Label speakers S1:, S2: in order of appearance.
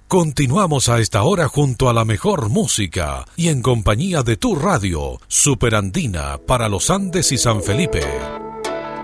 S1: Continuamos a esta hora junto a la mejor música y en compañía de tu radio Superandina para los Andes y San Felipe.